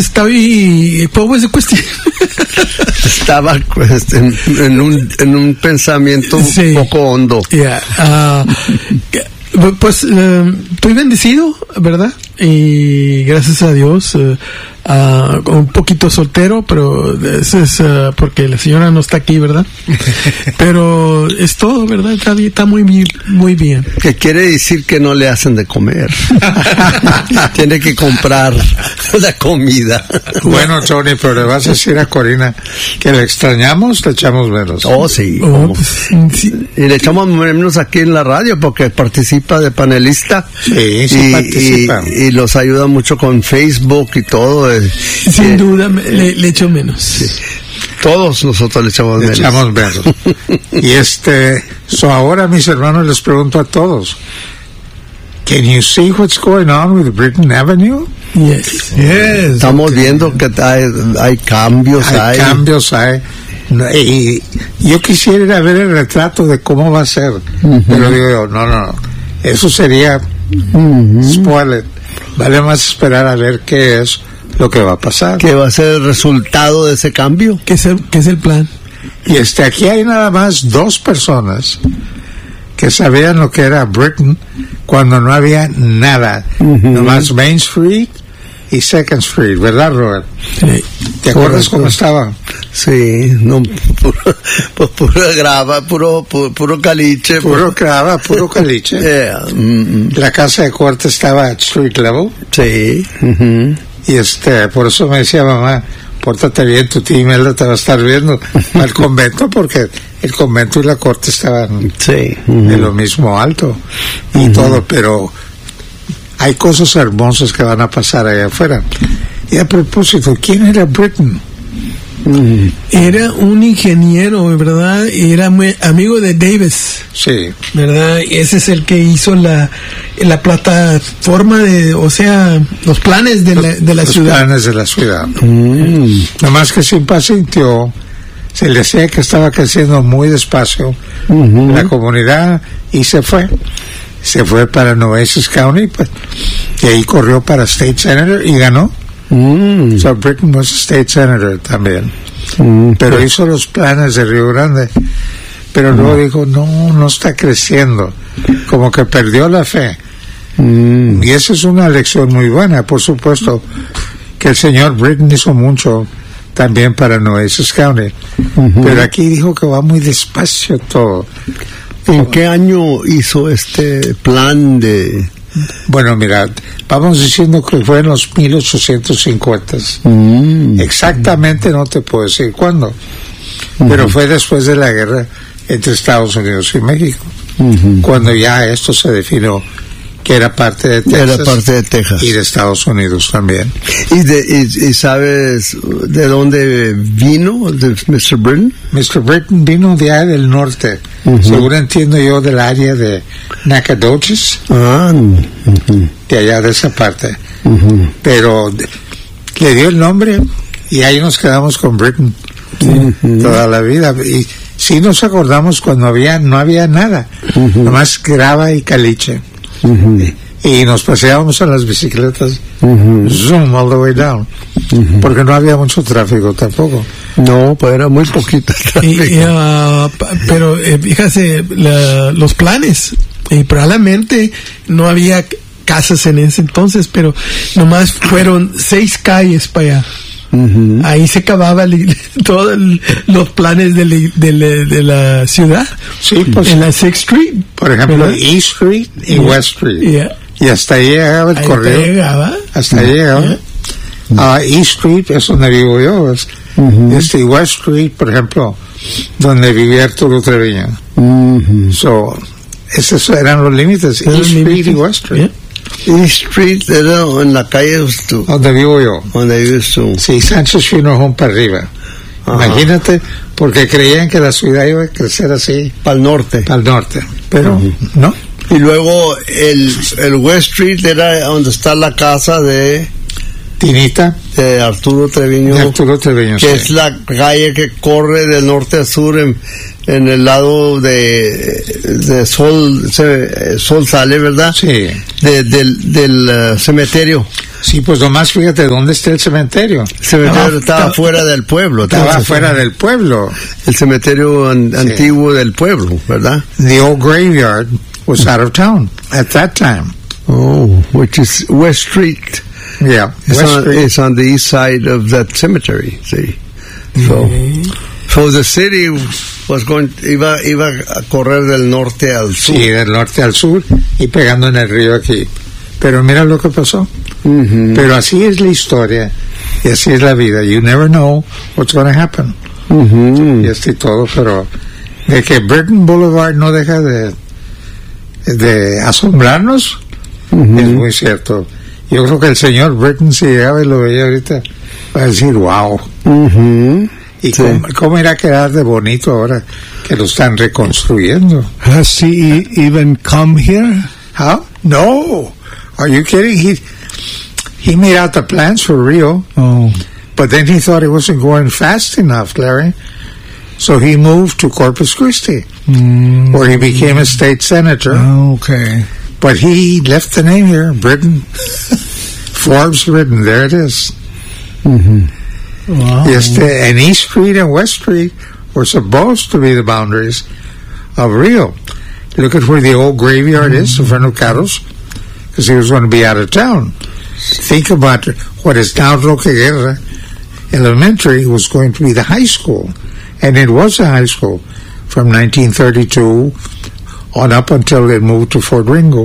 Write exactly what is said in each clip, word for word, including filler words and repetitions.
estoy... ¿What was the question? Estaba pues, en, en, un, en un pensamiento sí. un poco hondo. Yeah. Uh, pues uh, estoy bendecido, ¿verdad? Y gracias a Dios, uh, uh, un poquito soltero, pero eso es uh, porque la señora no está aquí, ¿verdad? Pero es todo, ¿verdad? Está, está muy, muy bien. Que quiere decir que no le hacen de comer. Tiene que comprar la comida. Bueno, Tony, pero le vas a decir a Corina que le extrañamos, le echamos menos. Oh, sí. Oh, pues, sí. Y le echamos menos aquí en la radio porque participa de panelista. Sí, sí y, participa. Y, y los ayuda mucho con Facebook y todo. Sin eh, duda, le, le echo menos. Sí. Todos nosotros le echamos le menos. echamos menos. Y este, so ahora mis hermanos les pregunto a todos, can you see what's going on with Britain Avenue? Yes. Yes. Estamos okay. viendo que hay, hay cambios. Hay, hay cambios, hay. Y yo quisiera ir a ver el retrato de cómo va a ser. Uh-huh. Pero digo yo, no, no, no. Eso sería uh-huh. spoiler. Vale más esperar a ver qué es lo que va a pasar. ¿Qué va a ser el resultado de ese cambio? ¿Qué es el, qué es el plan? Y este, aquí hay nada más dos personas que sabían lo que era Britain cuando no había nada. Uh-huh. Nomás Main Street y Second Street, ¿verdad, Robert? Sí. ¿Te acuerdas cómo estaba? Sí, no, puro, pues pura grava, puro, puro, puro caliche. Puro grava, puro caliche. Yeah. Mm-hmm. La casa de corte estaba at street level. Sí. Uh-huh. Y este, por eso me decía mamá, pórtate bien, tu tía Imelda te va a estar viendo al convento, porque el convento y la corte estaban sí. uh-huh. de lo mismo alto y uh-huh. todo, pero hay cosas hermosas que van a pasar allá afuera. Y a propósito, ¿quién era Britain? Mm. Era un ingeniero, ¿verdad? Era muy amigo de Davis. Sí. ¿Verdad? Ese es el que hizo la la plataforma de, o sea, los planes de los, la, de la los ciudad. Los planes de la ciudad. Mm. Nada más que se impacientó, se le decía que estaba creciendo muy despacio uh-huh. la comunidad y se fue. Se fue para Nueces County, pues, y ahí corrió para State Senator y ganó. Mm. So Britain was a State Senator también. Mm. Pero hizo los planes de Río Grande. Pero mm. luego dijo, no, no está creciendo. Como que perdió la fe. Mm. Y esa es una lección muy buena, por supuesto, que el señor Britain hizo mucho también para Nueces County. Mm-hmm. Pero aquí dijo que va muy despacio todo. ¿En qué año hizo este plan de...? Bueno, mira, vamos diciendo que fue en los mil ochocientos cincuenta. Mm. Exactamente no te puedo decir cuándo, mm-hmm. pero fue después de la guerra entre Estados Unidos y México, mm-hmm. cuando ya esto se definió que era parte de Texas, era parte de Texas y de Estados Unidos también. ¿Y, de, y, y sabes de dónde vino de mister Britain? mister Britain vino de allá del norte, uh-huh. según entiendo yo, del área de Nacogdoches, ah, uh-huh. de allá de esa parte, uh-huh. pero de, le dio el nombre y ahí nos quedamos con Britain uh-huh. toda la vida. Y sí nos acordamos cuando había no había nada, uh-huh. nomás grava y caliche. Uh-huh. Y nos paseábamos en las bicicletas, uh-huh. zoom all the way down, uh-huh. porque no había mucho tráfico tampoco. No, pues era muy poquito tráfico. Y, uh, pero eh, fíjate, la, los planes, y probablemente no había casas en ese entonces, pero nomás fueron seis calles para allá. Uh-huh. Ahí se acababa todos los planes de, li, de, de, de la ciudad. Sí, pues, en la Sixth Street, por ejemplo, ¿verdad? East Street y yeah. West Street, yeah. y hasta ahí llegaba el ahí correo, llegaba. hasta ahí llegaba. Yeah. Uh, East Street es donde vivo yo, es, uh-huh. este West Street, por ejemplo, donde vivía Arturo Treviño. Uh-huh. So, esos eran los límites, East Street límites? Y West Street. Yeah. East Street era en la calle tú. Donde vivo yo. Donde vives tú. Sí, Sánchez Funeral Home para arriba. Ajá. Imagínate, porque creían que la ciudad iba a crecer así. Para el norte. Para el norte. Pero, uh-huh. ¿no? Y luego el, el West Street era donde está la casa de... Tinita. De Arturo Treviño. De Arturo Treviño, que sí. es la calle que corre del norte a sur en, en el lado de, de sol, se, sol sale, ¿verdad? Sí. De, del del uh, cementerio. Sí, pues nomás fíjate dónde está el cementerio. El cementerio estaba, estaba fuera del pueblo. Estaba fuera del pueblo. El cementerio an, sí. antiguo del pueblo, ¿verdad? The old graveyard was out of town at that time. Oh, which is West Street. Yeah, it's West on, Street. It's on the east side of that cemetery, see. So, mm-hmm. so the city was going, iba, iba a correr del norte al sur. Sí, del norte al sur y pegando en el río aquí. Pero mira lo que pasó. Mm-hmm. Pero así es la historia y así es la vida. You never know what's going to happen. Mm-hmm. Y esto y todo, pero de que Burton Boulevard no deja de, de asombrarnos, mm-hmm. es muy cierto. Yo creo que el señor Burton, si llegaba y lo veía ahorita, va a decir, wow. Mm-hmm. ¿Y sí. cómo, cómo irá a quedar de bonito ahora que lo están reconstruyendo? Has he even come here? How? No. Are you kidding? He he made out the plans for Rio. Oh. But then he thought it wasn't going fast enough, Larry. So he moved to Corpus Christi, mm. where he became a state senator. Oh, okay. But he left the name here, Britain. Forbes Britain, there it is. Mm-hmm. Wow. Yes, the, and East Street and West Street were supposed to be the boundaries of Rio. Look at where the old graveyard mm-hmm. is, in front of Carlos, because he was going to be out of town. Think about what is now Roque Guerra Elementary was going to be the high school, and it was a high school from nineteen thirty-two on up until it moved to Fort Ringo.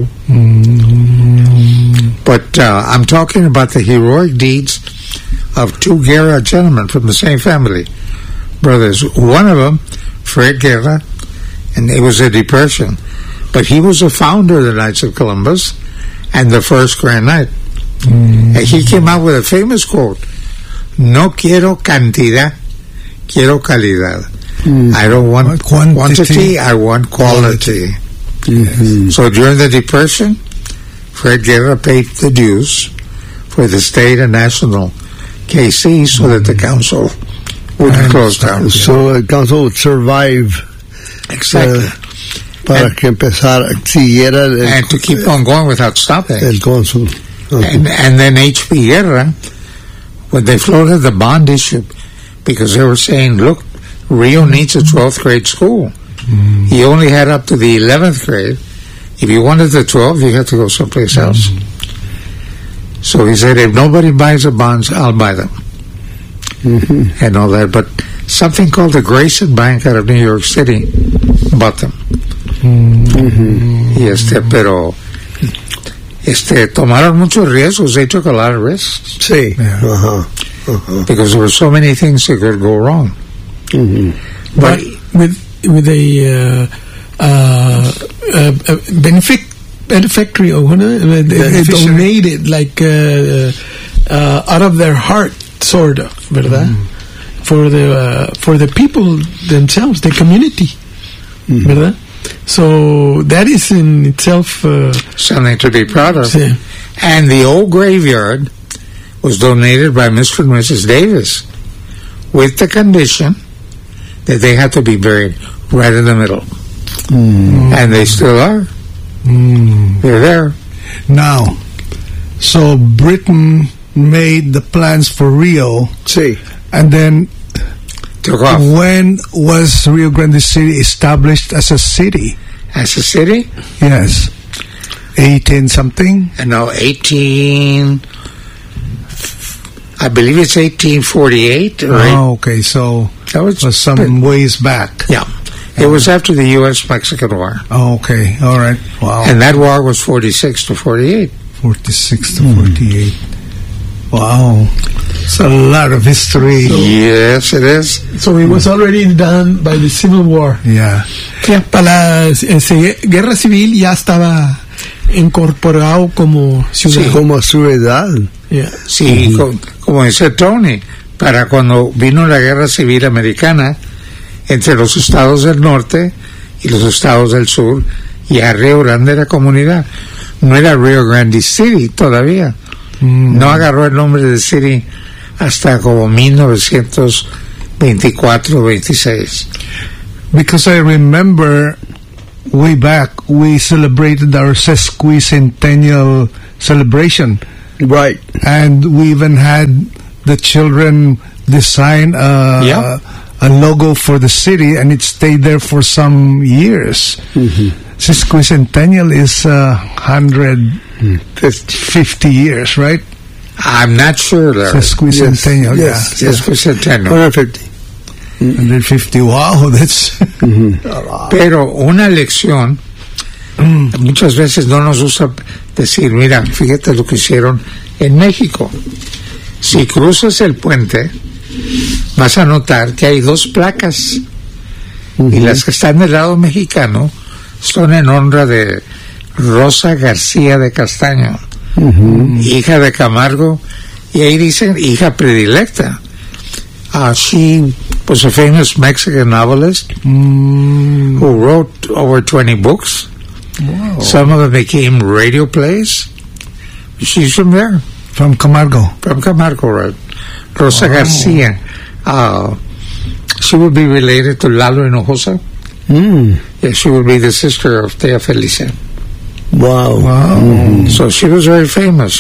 Mm-hmm. But uh, I'm talking about the heroic deeds of two Guerra gentlemen from the same family, brothers. One of them, Fred Guerra, and it was a depression, but he was a founder of the Knights of Columbus and the first Grand Knight. Mm-hmm. And he came out with a famous quote, "No quiero cantidad, quiero calidad." Mm. I don't want quantity, quantity I want quality. Mm-hmm. So during the Depression, Fred Guerra paid the dues for the state and national K C so mm-hmm. that the council wouldn't and close down. So the council would survive. Exactly. Uh, para and, que empezara, siguiera el, and to keep on going without stopping. El cónsul. Okay. And, and then H P Guerra, when they floated the bond issue, because they were saying, look, Rio needs a twelfth grade school. Mm. He only had up to the eleventh grade. If you wanted the twelfth, you had to go someplace else. Mm. So he said, if nobody buys the bonds, I'll buy them. Mm-hmm. And all that. But something called the Grayson Bank out of New York City bought them. Mm-hmm. Y este, pero este, tomaron muchos riesgos. They took a lot of risks. Sí. Yeah. Uh-huh. Uh-huh. Because there were so many things that could go wrong. Mm-hmm. But with with a uh, uh, uh, uh, benefit benefactory or what, uh, they, they donated like uh, uh, out of their heart, sort of, ¿verdad? Mm. For the uh, for the people themselves, the community, mm. ¿verdad? So that is in itself uh, something to be proud of. Yeah. And the old graveyard was donated by Mister and Missus Davis, with the condition that they had to be buried right in the middle. Mm. And they still are. Mm. They're there. Now, so Britain made the plans for Rio. Sí. And then took off. When was Rio Grande City established as a city? As a city? Yes. eighteen something? No, eighteen... I believe it's eighteen forty-eight. Right? Oh, okay. So that was, was some but, ways back. Yeah. It was after the U S Mexican War. Oh, okay. All right. Wow. And that war was forty-six to forty-eight. forty-six to forty-eight. Wow. It's a lot of history. So, yes, it is. So it was already done by the Civil War. Yeah. Yeah. Para la eh, Guerra Civil ya estaba incorporado como ciudad. Sí, como ciudad. Yeah. Sí, uh-huh. como, como dice Tony, para cuando vino la Guerra Civil Americana entre los estados del norte y los estados del sur, ya Río Grande era comunidad. No era Rio Grande City todavía. Mm. No agarró el nombre de city hasta como mil novecientos veinticuatro veintiséis. because I remember way back we celebrated our sesquicentennial celebration, Right. and we even had the children design a, Yeah. a logo for the city, and it stayed there for some years. Sesquicentennial is uh, one hundred fifty years, right? I'm not sure, Larry. Sesquicentennial, Yes, yeah. yes. Sesquicentennial. one hundred fifty. one hundred fifty, wow, that's... Pero una lección, muchas veces no nos gusta decir, mira, fíjate lo que hicieron en México. Si cruzas el puente, vas a notar que hay dos placas, y las que están del lado mexicano son en honra de Rosa García de Castaño, hija de Camargo, y ahí dicen hija predilecta. Uh, she was a famous Mexican novelist Mm, who wrote over twenty books. wow. Some of them became radio plays. She's from there, From Camargo. from Camargo, right? Rosa Oh. Garcia. Uh, she would be related to Lalo Hinojosa. Mm. Yeah, she would be the sister of Tea Felicia. Wow. Wow. So she was very famous.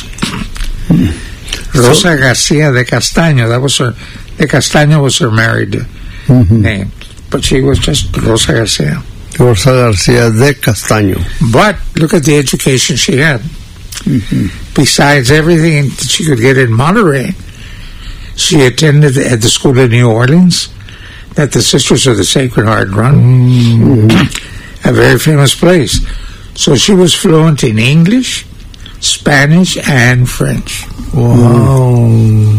Rosa Garcia de Castaño, that was her, de Castaño was her married name. But she was just Rosa Garcia. Rosa Garcia de Castaño. But look at the education she had. Besides everything that she could get in Monterey, she attended at the school in New Orleans that the Sisters of the Sacred Heart run. A very famous place. So she was fluent in English, Spanish, and French. Wow.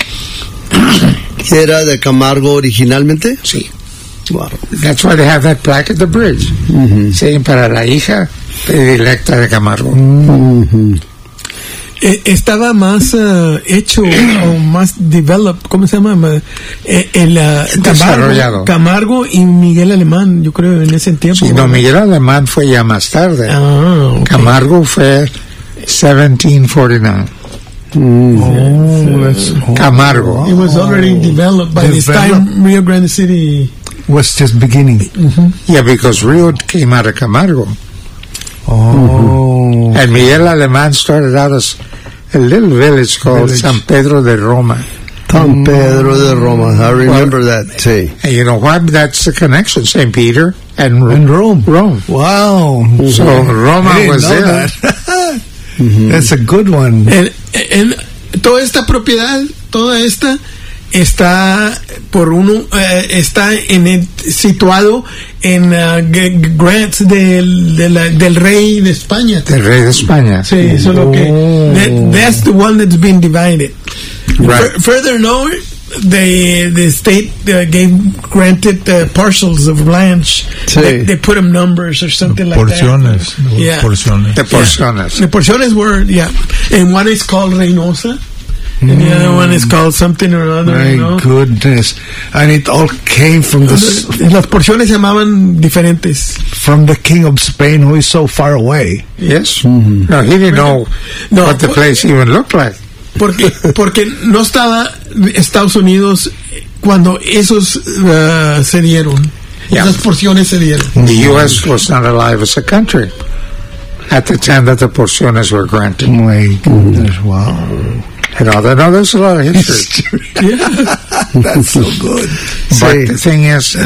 ¿Era de Camargo originalmente? Sí. Wow. That's why they have that plaque at the bridge, saying para la hija predilecta de Camargo. Eh, estaba más eh, hecho o más developed, ¿cómo se llama? Eh, el eh, Desarrollado. Camargo, Camargo y Miguel Alemán, yo creo, en ese tiempo. Sí, no, Miguel Alemán fue ya más tarde. Ah, ok. Camargo fue seventeen forty-nine. Oh, that's, Camargo. It was already developed by this Developed. time. Rio Grande City. was just beginning. Yeah, because Rio came out of Camargo. Oh. And Miguel Alemán started out as a little village called Village. San Pedro de Roma. San Pedro de Roma. I remember that, sí. And you know what? That's the connection. Saint Peter and, And Rome. Rome. Wow. So Roma I didn't was know there. that. That's a good one. En, en- toda esta propiedad, toda esta está por uno eh, está en el- situado en uh, g- g- grants del, de la- del rey de España. El rey de España. Sí, eso es lo que Oh. that- that's the one that's been divided. Right. Fur- further north, the the state uh, gave granted uh, parcels of land. Sí. They, they put them numbers or something like Porciones. that. Yeah. Porciones. De porciones. The porciones were, yeah. And one is called Reynosa, and the other one is called something or other, My you know. goodness. And it all came from the s- Las porciones se llamaban diferentes. from the king of Spain, who is so far away. Yes. No, he didn't know No, what the pu- place even looked like. Porque, porque no estaba Estados Unidos cuando esos uh, se dieron. Yeah. Esas porciones se dieron. The U S was not alive as a country at the time that the porciones were granted. My goodness, wow. And all that. No, there's a lot of history. That's so good. But the thing is,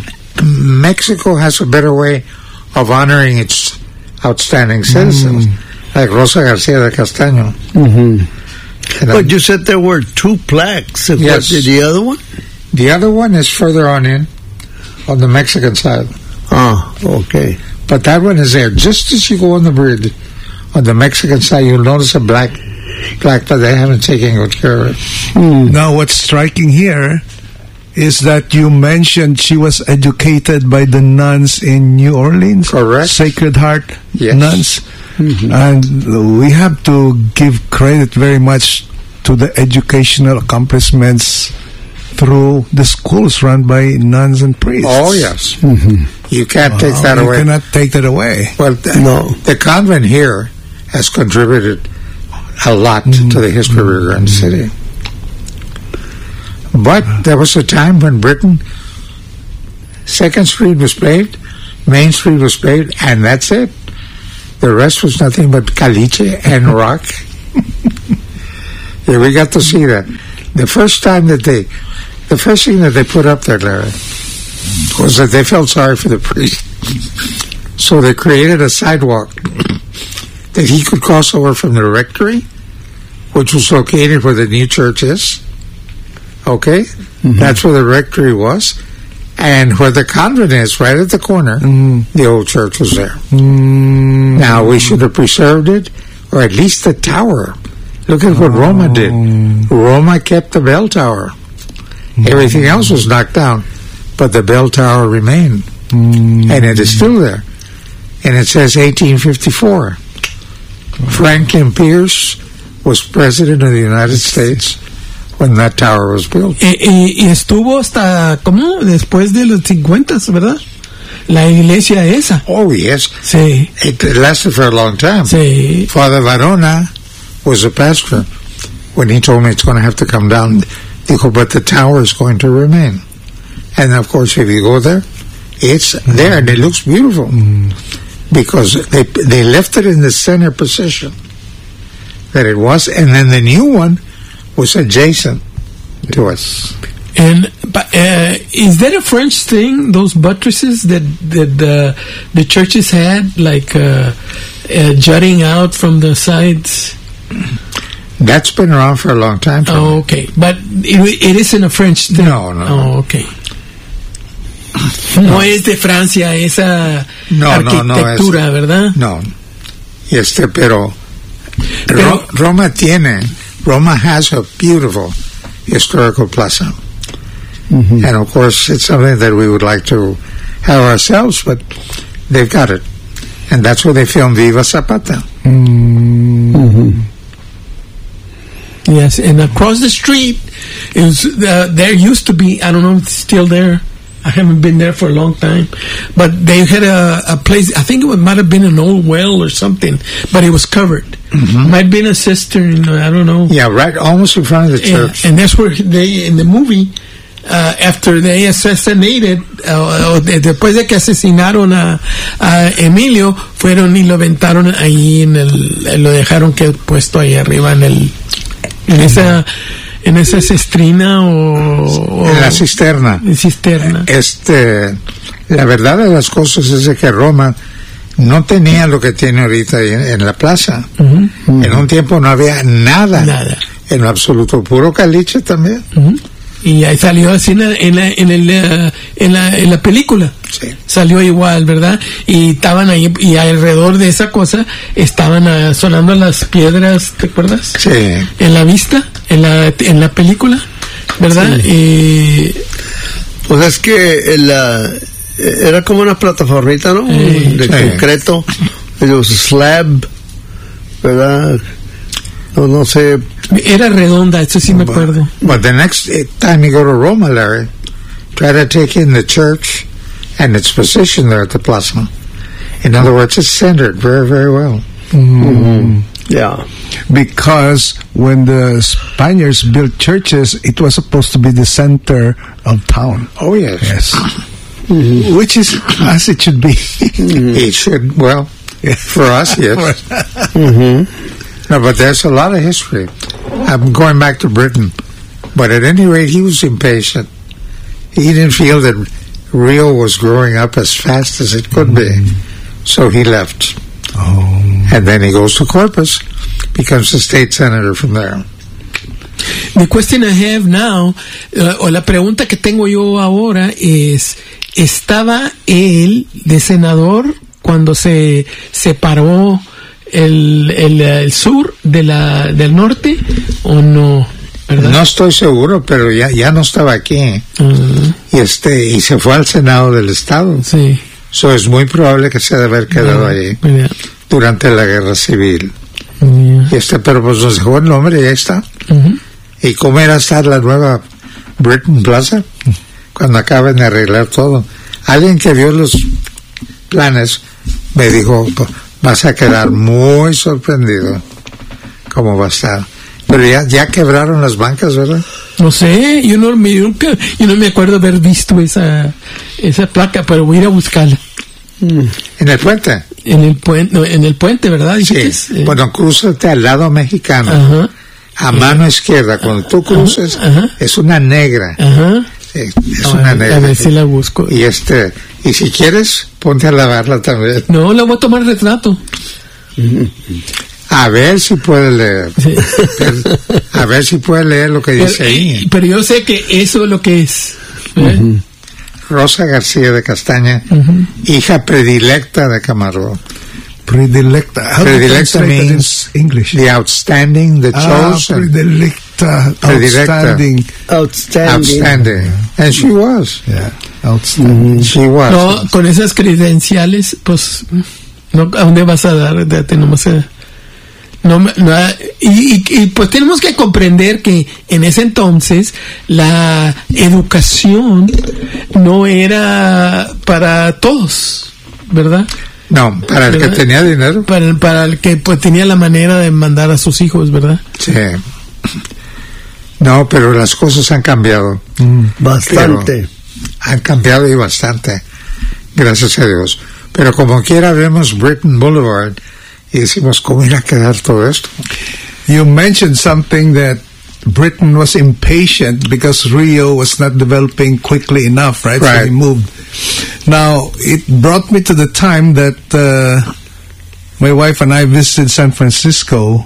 Mexico has a better way of honoring its outstanding citizens, like Rosa Garcia de Castaño. And, um, But you said there were two plaques. What Yes. did the other one? the other one is further on in, on the Mexican side. Ah, okay. But that one is there. Just as you go on the bridge, on the Mexican side, you'll notice a black plaque, but they haven't taken good care of it. Now, what's striking here is that you mentioned she was educated by the nuns in New Orleans. Correct. Sacred Heart Yes. nuns. And we have to give credit very much to the educational accomplishments through the schools run by nuns and priests. Oh, yes. You can't take Wow, that you away. cannot take that away. Well, the, No. the convent here has contributed a lot to the history of Rio Grande City. But there was a time when Britain Second Street was paved, Main Street was paved, and that's it. The rest was nothing but caliche and rock. Yeah, we got to see that. The first time that they, the first thing that they put up there, Larry, was that they felt sorry for the priest. So they created a sidewalk that he could cross over from the rectory, which was located where the new church is. Okay? Mm-hmm. That's where the rectory was. And where the convent is, right at the corner, mm-hmm. the old church was there. Mm-hmm. Now, we should have preserved it, or at least the tower. Look at what oh. Roma did. Roma kept the bell tower. Mm-hmm. Everything else was knocked down, but the bell tower remained. Mm-hmm. And it is still there. And it says eighteen fifty-four. Oh. Franklin Pierce was president of the United States when that tower was built. Y, y, y estuvo hasta, ¿cómo? Después de los cincuenta, ¿verdad? La iglesia esa. Oh, yes. Sí. It, it lasted for a long time. Sí. Father Varona was a pastor. When he told me it's going to have to come down, dijo, but the tower is going to remain. And of course, if you go there, it's mm-hmm. there and it looks beautiful. Mm-hmm. Because they they left it in the center position that it was, and then the new one was adjacent to us. And uh, is that a French thing? Those buttresses that that the the churches had, like uh, uh, jutting out from the sides. That's been around for a long time. Oh, me. Okay, but it, it isn't a French thing. No, no. Oh, okay. No, no es de Francia esa no, arquitectura, no, no, es, ¿verdad? No. Este, pero, pero Roma tiene. Roma has a beautiful historical plaza. Mm-hmm. And of course, it's something that we would like to have ourselves, but they've got it. And that's where they filmed Viva Zapata. Mm-hmm. Yes, and across the street, it was, uh, there used to be, I don't know if it's still there. I haven't been there for a long time. But they had a, a place, I think it might have been an old well or something, but it was covered. Mm-hmm. Might have been a cistern, I don't know. Yeah, right, almost in front of the church. And, and that's where they, in the movie, uh, after they assassinated, uh, después de que asesinaron a, a Emilio, fueron y lo aventaron ahí en el, lo dejaron que puesto ahí arriba en el, en esa... en esa cisterna o, o en la cisterna. cisterna. Este, la verdad de las cosas es de que Roma no tenía lo que tiene ahorita en, en la plaza. Uh-huh. Uh-huh. En un tiempo no había nada, nada. En absoluto, puro caliche también. Uh-huh. Y ahí salió así en la, en la, en, el, uh, en, la, en la película. Sí. Salió igual, ¿verdad? Y estaban ahí, y alrededor de esa cosa estaban uh, sonando las piedras, ¿te acuerdas? Sí. En la vista, en la, en la película, ¿verdad? Sí. Y... Pues es que la, era como una plataformita, ¿no? Eh, de sí. concreto, de slab, ¿verdad? No, no sé. Era redonda, eso sí me but, acuerdo. But the next time you go to Roma, Larry, try to take in the church and its position there at the plaza. In other words, it's centered very, very well. Mm-hmm. Yeah. Because when the Spaniards built churches, it was supposed to be the center of town. Oh, yes. Yes. Mm-hmm. Which is as it should be. Mm-hmm. It should, well, yeah. For us, yes. Mm-hmm. No, but there's a lot of history. I'm going back to Britain. But at any rate, he was impatient. He didn't feel that Rio was growing up as fast as it could mm-hmm. be. So he left. Oh. And then he goes to Corpus, becomes a state senator from there. The question I have now, uh, o la pregunta que tengo yo ahora es, ¿estaba él de senador cuando se separó el, el, el sur de la, del norte o no? ¿Verdad? No estoy seguro, pero ya, ya no estaba aquí. Uh-huh. Y este, y se fue al Senado del Estado. Sí. So es muy probable que se ha de haber quedado uh-huh. allí yeah. durante la Guerra Civil. Yeah. Y este, pero pues nos dejó el nombre y ahí está. Uh-huh. ¿Y cómo era estar la nueva Britain Plaza? Cuando acaben de arreglar todo. Alguien que vio los planes me dijo, vas a quedar muy sorprendido cómo va a estar. Pero ya, ya quebraron las bancas, ¿verdad? No sé, yo no, me, nunca, yo no me acuerdo haber visto esa, esa placa, pero voy a ir a buscarla. ¿En el puente? En el puente, no, en el puente, ¿verdad? Sí. Eh, Bueno, crúzate al lado mexicano. Ajá. A mano izquierda, cuando tú cruces, Ajá, ajá. es una negra. Ajá. Es, es A una ver, negra. a ver si la busco. Y este, y si quieres, ponte a lavarla también. No, la voy a tomar retrato. A ver si puede leer. Sí. A ver si puede leer lo que dice Pero, ahí. pero yo sé que eso es lo que es. ¿eh? Uh-huh. Rosa García de Castaña, uh-huh. hija predilecta de Camargo. Predilecta. How Predilecta means English. The outstanding, the ah, chosen. Predilecta. Predilecta. Outstanding. Outstanding. Outstanding. And she was. Yeah. Outstanding. Mm-hmm. She was. No, con esas credenciales, pues, no, ¿a dónde vas a dar? Date, no más a, no, no, y, y, y pues tenemos que comprender que en ese entonces la educación no era para todos, ¿verdad? No, para el ¿verdad? que tenía dinero. Para el, para el que pues tenía la manera de mandar a sus hijos, ¿verdad? Sí. No, pero las cosas han cambiado. Mm, bastante. Pero han cambiado y bastante. Gracias a Dios. Pero como quiera vemos Britain Boulevard y decimos, ¿cómo irá a quedar todo esto? You mentioned something that Britain was impatient because Rio was not developing quickly enough, right? Right. So he moved. Now, it brought me to the time that uh, my wife and I visited San Francisco,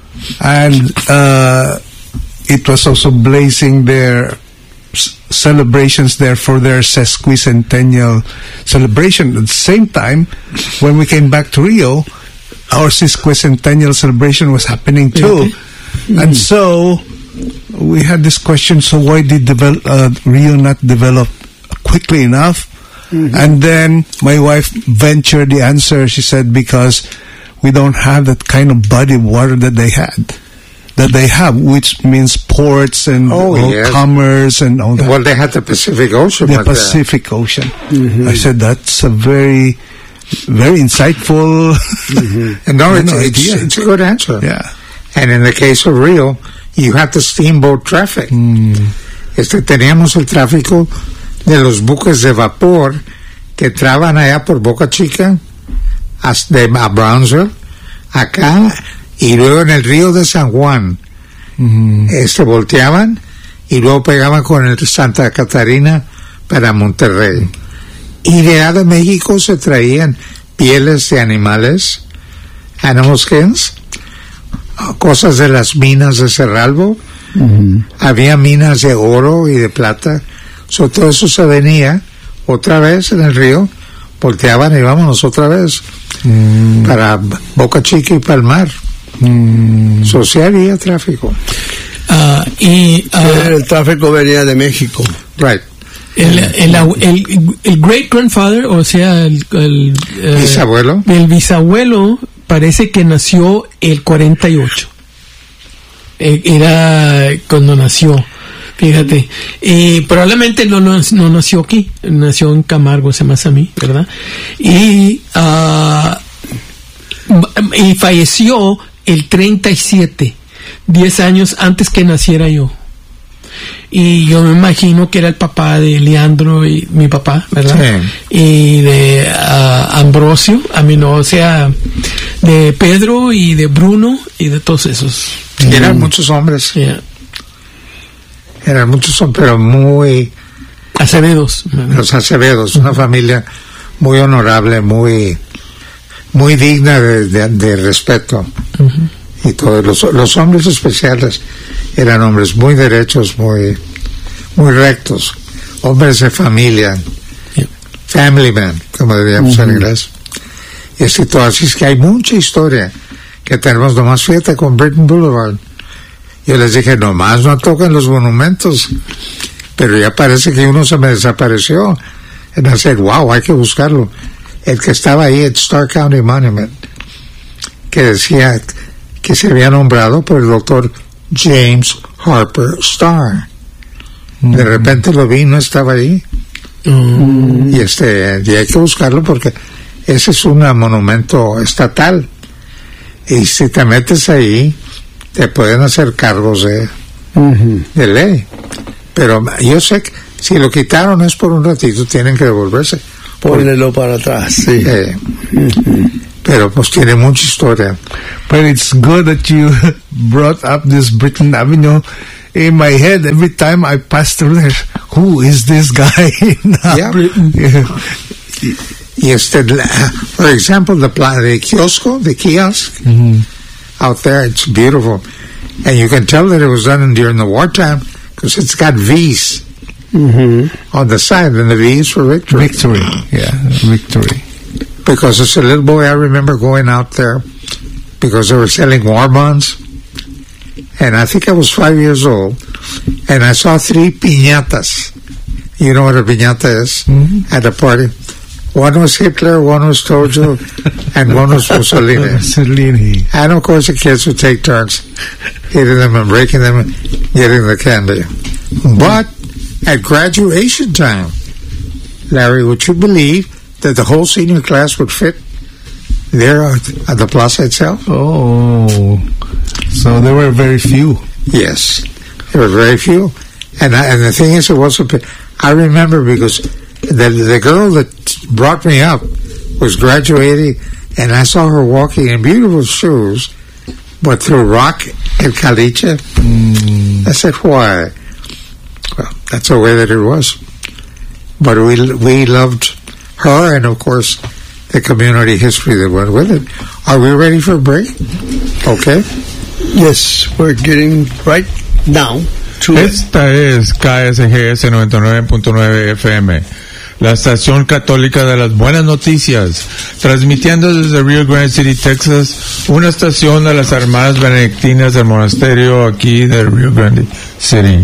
and uh, it was also blazing their s- celebrations there for their sesquicentennial celebration. At the same time, when we came back to Rio, our sesquicentennial celebration was happening too. Okay. Mm. And so we had this question, so why did develop, uh, Rio not develop quickly enough? Mm-hmm. And then my wife ventured the answer. She said, because we don't have that kind of body of water that they had, that they have, which means ports and Oh, all yes. commerce and all that. Well, they had the Pacific Ocean. The but, uh, Pacific Ocean. Mm-hmm. I said, that's a very, very insightful mm-hmm. and no, you it's, know, it's, idea. it's a good answer. Yeah. And in the case of Rio, you had the steamboat traffic. Mm. Este, teníamos el tráfico de los buques de vapor que entraban allá por Boca Chica hasta de, a Brownsville, acá, y luego en el río de San Juan. Mm. Este, volteaban y luego pegaban con el Santa Catarina para Monterrey. Y de allá de México se traían pieles de animales, animal skins, cosas de las minas de Cerralbo. Uh-huh. Había minas de oro y de plata. So, todo eso se venía otra vez en el río, volteaban y vámonos otra vez mm. para Boca Chica y Palmar. Mm. So, sí había tráfico. Uh, y uh, el tráfico venía de México. Right. El, el, el, el great grandfather, o sea, el, el eh, bisabuelo. El bisabuelo parece que nació el cuarenta y ocho. Eh, era cuando nació, fíjate. Y probablemente no, no, no nació aquí, nació en Camargo, se más a mí, ¿verdad? Y, uh, y falleció el treinta y siete, diez años antes que naciera yo. Y yo me imagino que era el papá de Leandro y mi papá, ¿verdad? Sí. Y de uh, Ambrosio, a mí no, o sea, de Pedro y de Bruno y de todos esos. Sí, eran mm. muchos hombres. Yeah. Eran muchos hombres, pero muy... Acevedos. ¿verdad? Los Acevedos, uh-huh. Una familia muy honorable, muy muy digna de, de, de respeto. Uh-huh. Y todos los, los hombres especiales eran hombres muy derechos, muy muy rectos, hombres de familia, yeah. Family man, como diríamos uh-huh. en inglés. Y así todo, así es que hay mucha historia que tenemos. Nomás fíjate con Britain Boulevard. Yo les dije, nomás no tocan los monumentos, pero ya parece que uno se me desapareció. And I said, wow, hay que buscarlo. El que estaba ahí, el Starr County Monument, que decía que se había nombrado por el doctor James Harper Starr. Mm-hmm. De repente lo vi y no estaba ahí. Mm-hmm. Y este, y hay que buscarlo porque ese es un monumento estatal. Y si te metes ahí, te pueden hacer cargos de, Ujú. de ley. Pero yo sé que si lo quitaron es por un ratito, tienen que devolverse. Pónelo para atrás, sí. Eh, pero pues tiene mucha historia. But it's good that you brought up this Britain Avenue. In my head, every time I pass through there, who is this guy? Yeah. Yeah. Y este, la- for example, the, pla- the kiosco, the kiosk Mhm. out there, it's beautiful. And you can tell that it was done during the wartime because it's got V's Ujú. on the side, and the V's for victory. Victory. Yeah, victory. Because as a little boy, I remember going out there because they were selling war bonds. And I think I was five years old. And I saw three piñatas. You know what a piñata is? Mhm. At a party. One was Hitler, one was Tojo, and one was Mussolini. Mussolini. And of course, the kids would take turns hitting them and breaking them and getting the candy. But at graduation time, Larry, would you believe that the whole senior class would fit there at, at the plaza itself? Oh, so there were very few. Yes, there were very few. And I, and the thing is, it wasn't. I remember because the the girl that brought me up was graduating, and I saw her walking in beautiful shoes, but through rock and caliche. Mm. I said, "Why?" Well, that's the way that it was. But we we loved her, and of course, the community history that went with it. Are we ready for a break? Okay. Yes, we're getting right now to it. Esta es K S G S noventa y nueve punto nueve F M, la estación católica de las buenas noticias, transmitiendo desde Rio Grande City, Texas, una estación de las hermanas benedictinas del monasterio aquí de Rio Grande City.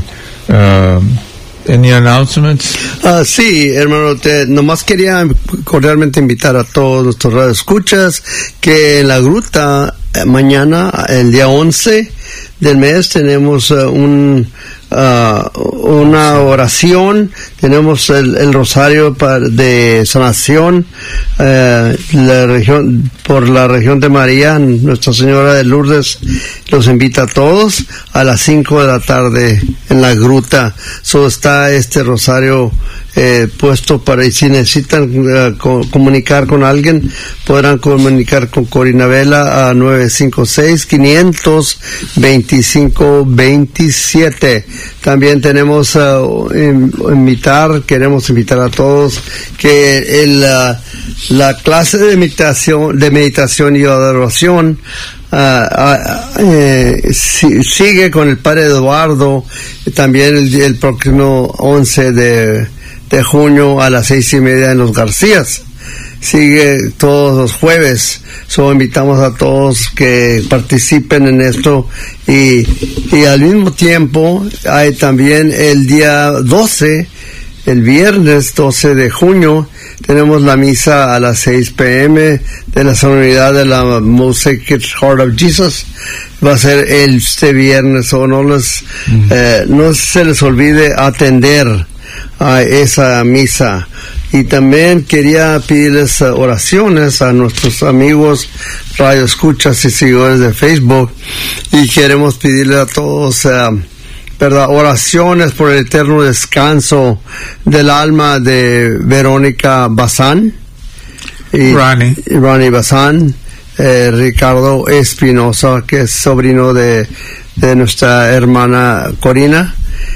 Um, any announcements? Ah, sí, hermano, te, nomás quería cordialmente invitar a todos nuestros radioescuchas que en la gruta eh, mañana, el día once del mes, tenemos uh, un ah, una oración, tenemos el, el rosario pa- de sanación eh, la región, por la región de María. Nuestra Señora de Lourdes los invita a todos a las cinco de la tarde en la gruta. So está este rosario eh, puesto para, y si necesitan eh, co- comunicar con alguien, podrán comunicar con Corina Vela a nueve cinco seis, quinientos veinticinco veintisiete. También tenemos uh, in- invitar, queremos invitar a todos que el, uh, la clase de meditación, de meditación y adoración uh, uh, eh, si- sigue con el Padre Eduardo, también el, el próximo once de, de junio a las seis y media en Los Garcías. Sigue todos los jueves. So invitamos a todos que participen en esto, y, y al mismo tiempo hay también el día doce, el viernes doce de junio, tenemos la misa a las seis p m de la solemnidad de la Most Sacred Heart of Jesus. Va a ser el, este viernes, o no les, eh, no se les olvide atender a esa misa. Y también quería pedirles uh, oraciones a nuestros amigos radioescuchas y seguidores de Facebook, y queremos pedirle a todos uh, verdad, oraciones por el eterno descanso del alma de Verónica Bazán y Ronnie. y Ronnie Bazán, eh, Ricardo Espinosa, que es sobrino de, de nuestra hermana Corina,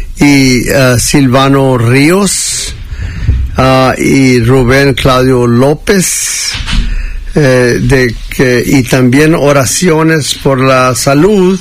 y uh, Silvano Ríos, uh, y Rubén Claudio López, eh, de que, y también oraciones por la salud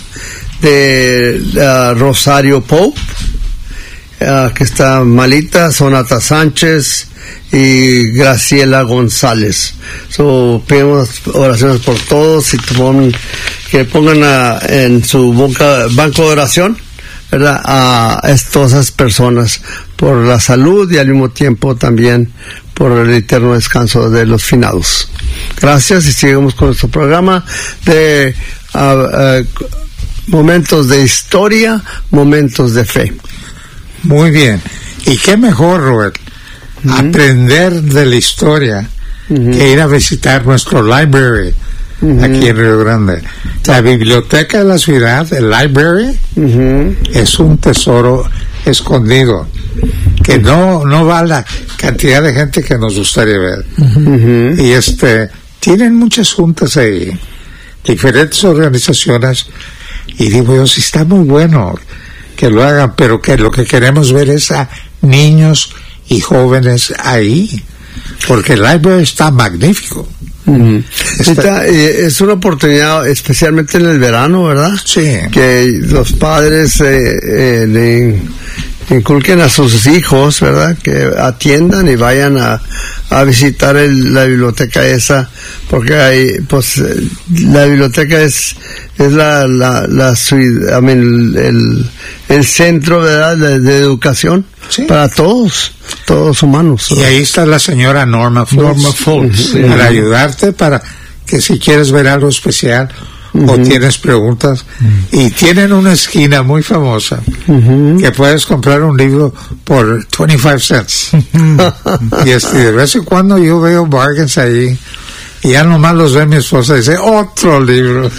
de uh, Rosario Pope, uh, que está malita, Sonata Sánchez y Graciela González. So, pedimos oraciones por todos, y pon- que pongan a- en su boca, banco de oración, ¿verdad?, a todas esas personas por la salud, y al mismo tiempo también por el eterno descanso de los finados. Gracias, y seguimos con nuestro programa de uh, uh, momentos de historia, momentos de fe. Muy bien. ¿Y qué mejor, Robert? Aprender de la historia Ujú. que ir a visitar nuestro library, uh-huh. aquí en Río Grande. La biblioteca de la ciudad, el library, uh-huh. es un tesoro escondido que no no va a la cantidad de gente que nos gustaría ver. Uh-huh. Y este tienen muchas juntas ahí, diferentes organizaciones, y digo yo, si está muy bueno que lo hagan, pero que lo que queremos ver es a niños y jóvenes ahí, porque el library está magnífico. Mm. Está, eh, es una oportunidad, especialmente en el verano, ¿verdad? Sí. Que los padres eh, eh, le inculquen a sus hijos, ¿verdad? Que atiendan y vayan a, a visitar el, la biblioteca esa, porque hay, pues, la biblioteca es es la la la I mean, el el centro, ¿verdad? De, de educación, sí, para todos, todos humanos, ¿verdad? Y ahí está la señora Norma Foltz, Norma Foltz, sí, para ayudarte, para que si quieres ver algo especial, uh-huh, o tienes preguntas, uh-huh, y tienen una esquina muy famosa, uh-huh, que puedes comprar un libro por twenty-five cents. Y este, de vez en cuando yo veo bargains ahí, y ya nomás los ve mi esposa y dice, otro libro.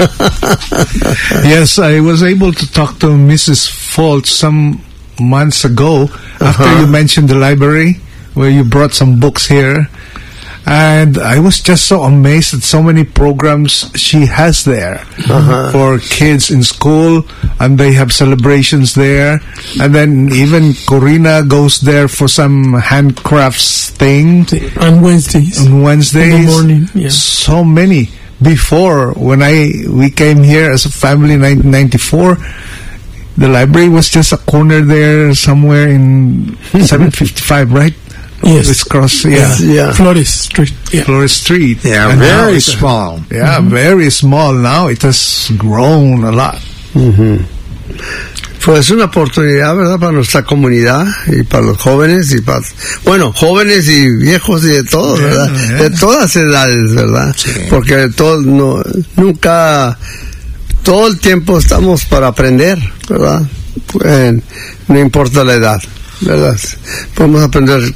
Yes, I was able to talk to Missus Foltz some months ago, uh-huh, after you mentioned the library, where you brought some books here. And I was just so amazed at so many programs she has there, uh-huh, for kids in school, and they have celebrations there. And then even Corina goes there for some handcrafts thing on Wednesdays. On Wednesdays, in the morning. Yeah. So many. Before, when I we came here as a family in nineteen ninety-four, the library was just a corner there somewhere in seven fifty-five, right? Yes. It's cross, yeah. yeah. Flores Street. Yeah. Flores Street. Yeah, and very small. Yeah, mm-hmm, very small. Now it has grown a lot. Mm-hmm. Pues es una oportunidad, ¿verdad?, para nuestra comunidad y para los jóvenes y para, bueno, jóvenes y viejos y de todos, yeah, ¿verdad? Yeah. De todas edades, ¿verdad? Sí. Porque todo, no, nunca, todo el tiempo estamos para aprender, ¿verdad? Pues, no importa la edad, ¿verdad? Podemos aprender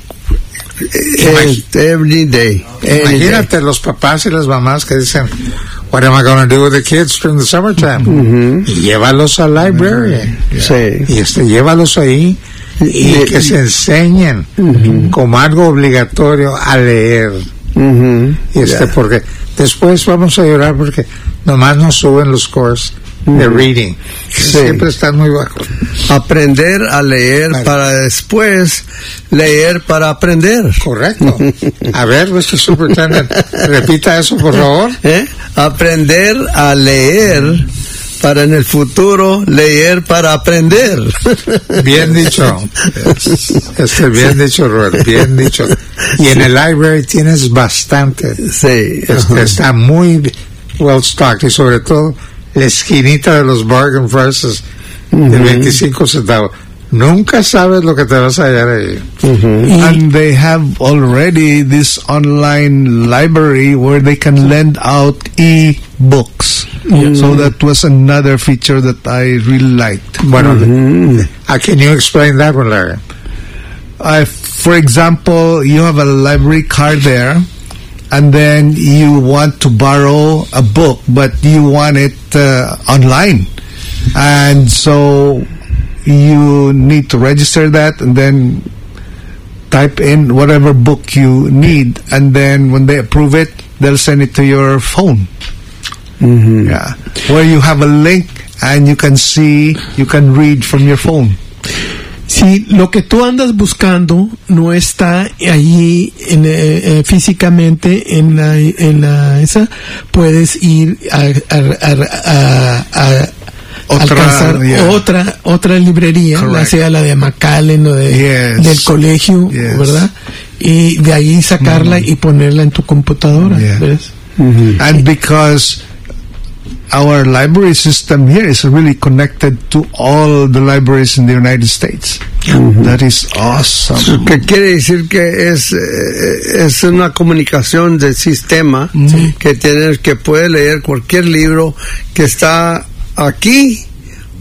every day. Imagínate los papás y las mamás que dicen, what am I going to do with the kids during the summertime? Uh-huh. Y llévalos al library. Yeah. Sí. Y este, llévalos ahí y, y que se enseñen, uh-huh, como algo obligatorio a leer. Uh-huh. Y este, yeah, porque después vamos a llorar porque nomás nos suben los scores de reading, sí, siempre están muy bajos. Aprender a leer, claro, para después leer para aprender. Correcto. A ver, mister Superintendent, repita eso, por favor. ¿Eh? Aprender a leer para en el futuro leer para aprender. Bien dicho. Este, bien dicho, Robert, bien dicho. Y en el library tienes bastante. Sí. Este, está muy well stocked, y sobre todo la esquinita de los bargain prices, uh-huh, de veinticinco centavos. Nunca sabes lo que te vas a hallar ahí. Uh-huh. And they have already this online library where they can lend out e-books. Uh-huh. So that was another feature that I really liked. Bueno, uh-huh, how can you explain that one, Larry? Uh, for example, you have a library card there, and then you want to borrow a book, but you want it uh, online. And so you need to register that and then type in whatever book you need. And then when they approve it, they'll send it to your phone. Mm-hmm. Yeah. Where you have a link and you can see, you can read from your phone. Si lo que tú andas buscando no está allí en, eh, físicamente en la, en la esa, puedes ir a, a, a, a, a otra, alcanzar yeah, otra otra librería, ya sea la de McAllen o de, yes, del colegio, yes, ¿verdad? Y de ahí sacarla, mm-hmm, y ponerla en tu computadora, yeah, ¿ves? Mm-hmm. And because our library system here is really connected to all the libraries in the United States. Mm-hmm. That is awesome. Que quiere decir que es es una comunicación de sistema, mm-hmm, que tiene, que puede leer cualquier libro que está aquí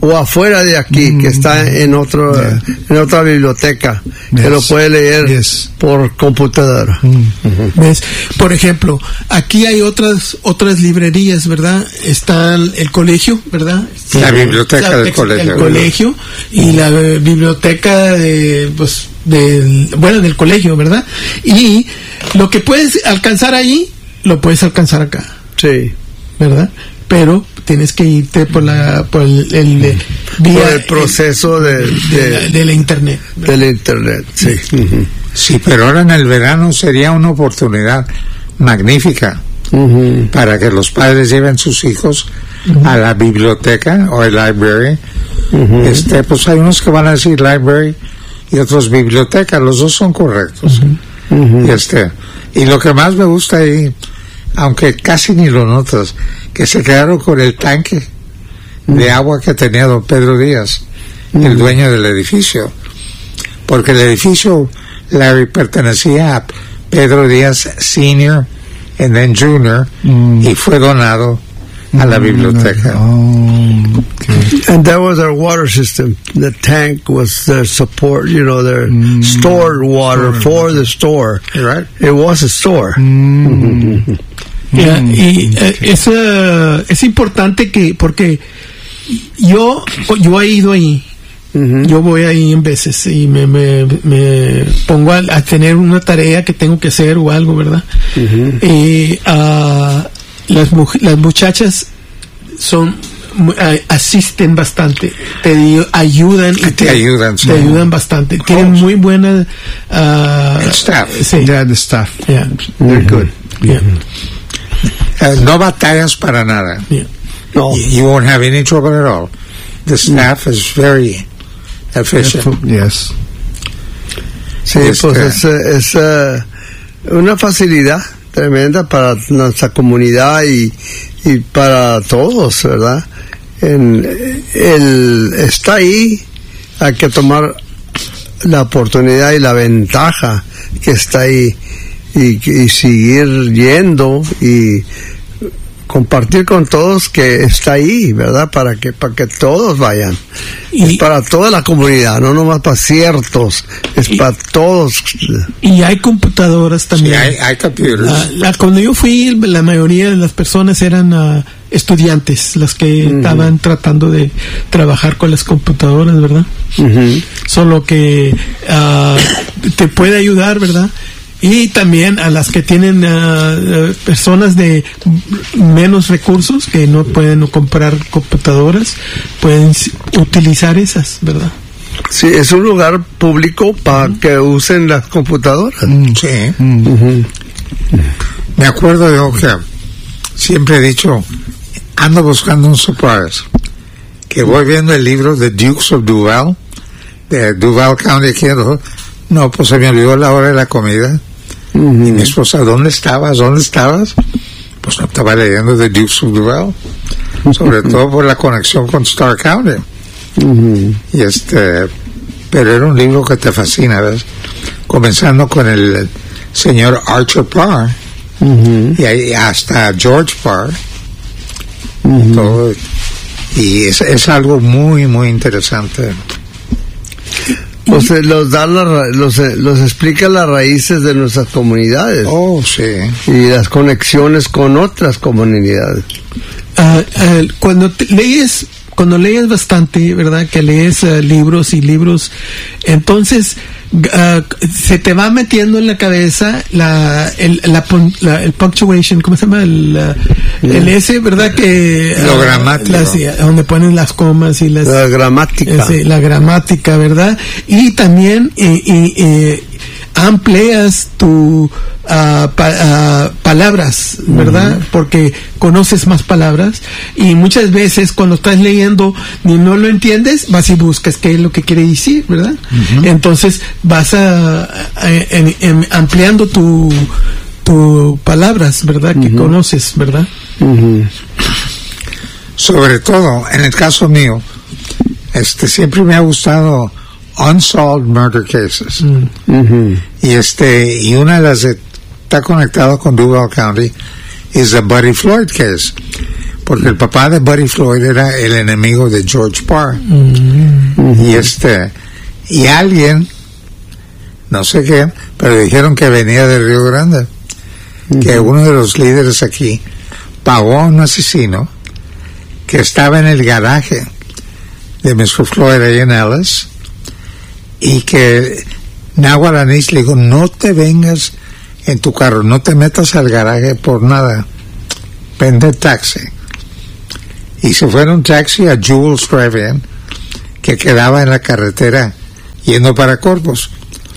o afuera de aquí, mm, que está en otro yeah. en otra biblioteca, yes. que lo puede leer yes. por computadora. Mm. Uh-huh. ¿Ves? Por ejemplo, aquí hay otras otras librerías, ¿verdad? Está el, el colegio, ¿verdad? La sí, biblioteca la, del el, colegio. El colegio y la biblioteca de, pues, del, bueno, del colegio, ¿verdad? Y lo que puedes alcanzar ahí, lo puedes alcanzar acá. Sí. ¿Verdad? Pero tienes que irte por la por el, el, el vía por el proceso el, de, de, de, la, de la internet, ¿verdad? De la internet, sí. Uh-huh. Sí, pero ahora en el verano sería una oportunidad magnífica uh-huh. para que los padres lleven sus hijos uh-huh. a la biblioteca o el library. Uh-huh. Este, pues hay unos que van a decir library y otros biblioteca, los dos son correctos. Uh-huh. Uh-huh. Y este, y lo que más me gusta ahí, aunque casi ni lo notas, que se quedaron con el tanque mm. de agua que tenía don Pedro Díaz, mm. el dueño del edificio, porque el edificio Larry pertenecía a Pedro Díaz Senior and then Junior mm. y fue donado a la biblioteca. Oh, okay. And that was their water system. The tank was their support, you know, their mm. stored water store. For the store. Right. It was a store. Mm. Yeah, mm. Y okay. eh, es, uh, es importante que, porque yo, yo he ido ahí. Uh-huh. Yo voy ahí en veces y me, me, me pongo a, a tener una tarea que tengo que hacer o algo, ¿verdad? Uh-huh. Y uh, las, las muchachas son uh, asisten bastante, te ayudan y te, te ayudan, te ayudan bastante. Tienen muy buena uh, staff. Sí. Yeah, the staff. Yeah. They're good. Yeah. Uh, no batallas para nada. Yeah. No. You, you won't have any trouble at all. The staff is very efficient. Yes. Sí, este, pues es, es uh, una facilidad tremenda para nuestra comunidad y, y para todos, ¿verdad? En, el, está ahí, hay que tomar la oportunidad y la ventaja que está ahí y, y seguir yendo y compartir con todos que está ahí, ¿verdad? Para que para que todos vayan. Y, es para toda la comunidad, no nomás para ciertos, es y, para todos. Y hay computadoras también. Sí, hay, hay computers. La, la, cuando yo fui, la mayoría de las personas eran uh, estudiantes, las que uh-huh. estaban tratando de trabajar con las computadoras, ¿verdad? Uh-huh. Solo que uh, te puede ayudar, ¿verdad? Y también a las que tienen uh, uh, personas de menos recursos que no pueden comprar computadoras, pueden utilizar esas, ¿verdad? Sí, es un lugar público para uh-huh. que usen las computadoras. Mm, sí. Uh-huh. Uh-huh. Me acuerdo yo que siempre he dicho, ando buscando un surprise, que voy viendo el libro de Dukes of Duval, de Duval County, aquí, no, pues se me olvidó la hora de la comida. Uh-huh. Y mi esposa, ¿dónde estabas? ¿Dónde estabas? Pues no estaba leyendo The Dukes of Duval, sobre todo por la conexión con Stark County. Uh-huh. Y este, pero era un libro que te fascina, ¿ves? Comenzando con el señor Archer Parr, uh-huh. y ahí hasta George Parr, uh-huh. todo, y es, es algo muy, muy interesante. Pues los da la, los, los explica las raíces de nuestras comunidades. Oh, sí. Y las conexiones con otras comunidades. Uh, uh, cuando te lees, cuando lees bastante, ¿verdad? Que lees uh, libros y libros, entonces uh, se te va metiendo en la cabeza la el, la, la, el punctuation, ¿cómo se llama? El, uh, el S, ¿verdad? Que lo uh, gramático, las, donde ponen las comas y las la gramática, ese, la gramática, ¿verdad? Y también eh, eh, eh, amplias tu uh, pa, uh, palabras, ¿verdad? Uh-huh. Porque conoces más palabras y muchas veces cuando estás leyendo y no lo entiendes, vas y buscas qué es lo que quiere decir, ¿verdad? Uh-huh. Entonces vas a, a, a, a ampliando tu tu palabras, ¿verdad? Uh-huh. Que conoces, ¿verdad? Uh-huh. Sobre todo, en el caso mío, este siempre me ha gustado unsolved murder cases. Mm. Uh-huh. Y este, y una de las que está conectada con Duval County es the Buddy Floyd case. porque el papá de Buddy Floyd era el enemigo de George Parr. Mm-hmm. Y este, y alguien, no sé qué, pero dijeron que venía del Río Grande, mm-hmm. que uno de los líderes aquí pagó a un asesino que estaba en el garaje de mister Floyd ahí en Ellis, y que Nahual Anís le dijo, no te vengas en tu carro, no te metas al garaje por nada, vende taxi. Y se fue en un taxi a Jules Drive-In, que quedaba en la carretera yendo para Corpus,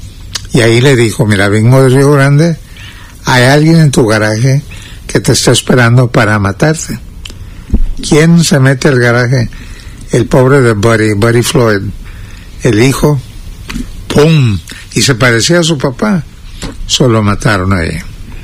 y ahí le dijo, mira, vengo de Río Grande, hay alguien en tu garaje que te está esperando para matarte. ¿Quién se mete al garaje? El pobre de Buddy, Buddy Floyd, el hijo, ¡pum! Y se parecía a su papá, solo mataron ahí.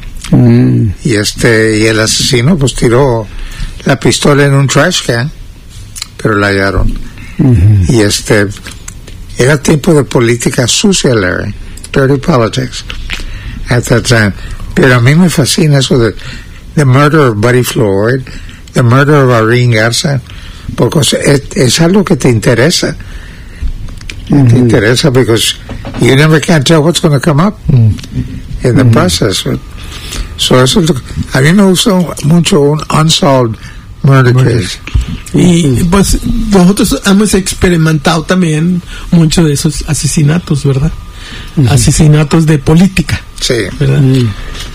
Mm. Y este, y el asesino pues tiró la pistola en un trash can, pero la hallaron. Mm-hmm. Y este, era tiempo de política sucia, Larry, dirty politics at that time. Pero a mí me fascina eso de the murder of Buddy Floyd, the murder of Irene Garza, porque es, es algo que te interesa. Mm-hmm. Te interesa because you never can tell what's going to come up mm-hmm. in the mm-hmm. process. So eso, a mí me gusta mucho un unsolved murder case. Y pues nosotros hemos experimentado también mucho de esos asesinatos, ¿verdad? Mm-hmm. Asesinatos de política. Sí. ¿Verdad? Mm.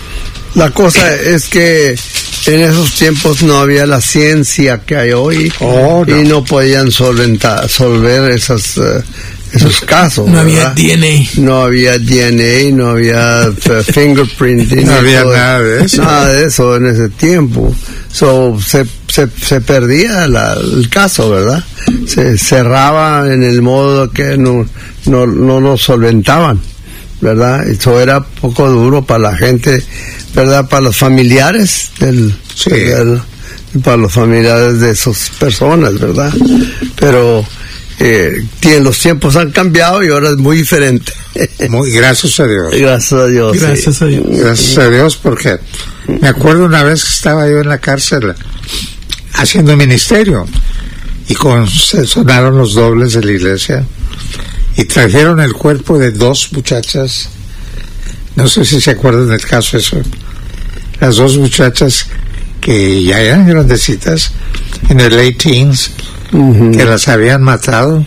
La cosa es que en esos tiempos no había la ciencia que hay hoy, oh, no. y no podían solventar, solver esas, uh, esos casos. No ¿verdad? había D N A. No había D N A, no había fingerprinting. No había nada de eso. Nada de eso en ese tiempo. So, se, se, se perdía la, el caso, ¿verdad? Se cerraba en el modo que no, no, no lo solventaban, ¿verdad? Eso era poco duro para la gente, ¿verdad? Para los familiares del, sí. del, para los familiares de esas personas, ¿verdad? Pero eh, los tiempos han cambiado y ahora es muy diferente. Muy, gracias a Dios. Gracias a Dios. Gracias sí. a Dios. Gracias a Dios, porque me acuerdo una vez que estaba yo en la cárcel haciendo ministerio y con, se sonaron los dobles de la iglesia y trajeron el cuerpo de dos muchachas, no sé si se acuerdan del caso eso, las dos muchachas que ya eran grandecitas, en el late teens, uh-huh. que las habían matado,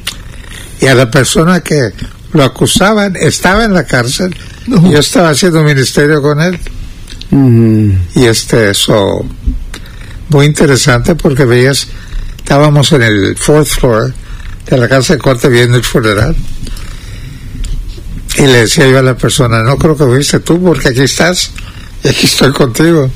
y a la persona que lo acusaban estaba en la cárcel, uh-huh. yo estaba haciendo ministerio con él, uh-huh. y este, eso, muy interesante porque veías, estábamos en el fourth floor de la casa de corte viendo el funeral, y le decía yo a la persona, no creo que fuiste tú porque aquí estás y aquí estoy contigo.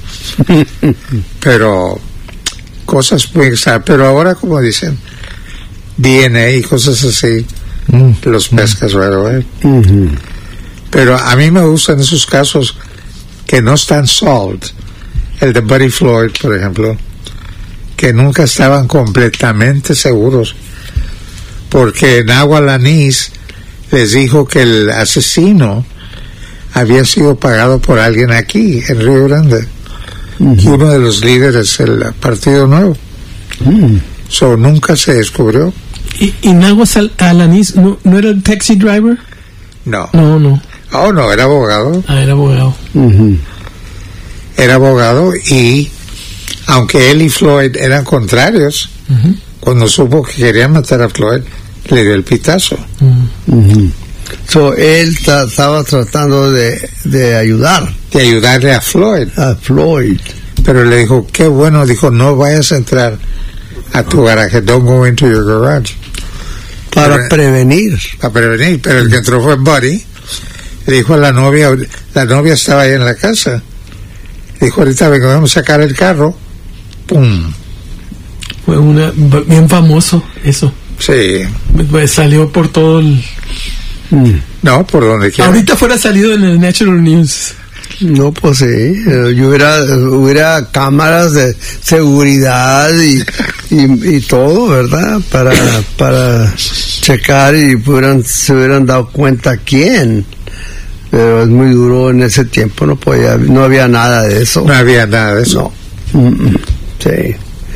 Pero cosas muy extrañas, pero ahora como dicen D N A y cosas así, mm. los pescas right away. Mm-hmm. Pero a mí me gustan esos casos que no están solved, el de Buddy Floyd por ejemplo, que nunca estaban completamente seguros, porque Nahual Anís les dijo que el asesino había sido pagado por alguien aquí en Río Grande, uh-huh. y uno de los líderes del Partido Nuevo. Uh-huh. So nunca se descubrió. ¿Y, y Nahual Anís no, no era el taxi driver? No. No, no. Oh, no, era abogado. Ah, era abogado. Uh-huh. Era abogado y aunque él y Floyd eran contrarios, uh-huh. cuando supo que querían matar a Floyd, le dio el pitazo. Uh-huh. Uh-huh. So, él ta- estaba tratando de, de ayudar. De ayudarle a Floyd. A Floyd. Pero le dijo, qué bueno, dijo, no vayas a entrar a tu garaje, don't go into your garage. Para pero, prevenir. Para prevenir, pero el que entró fue Buddy. Le dijo a la novia, la novia estaba ahí en la casa. Le dijo, ahorita vengo, vamos a sacar el carro. ¡Pum! Fue una, bien famoso eso. Sí. Pues salió por todo el... Mm. No, por donde quiera. Ahorita fuera salido en el National News. No, pues sí. Eh, yo hubiera, hubiera cámaras de seguridad y, y, y todo, ¿verdad? Para, para checar y pudieran, se hubieran dado cuenta quién. Pero es muy duro en ese tiempo, no podía, no había nada de eso. No había nada de eso. No. Mm-mm. Sí.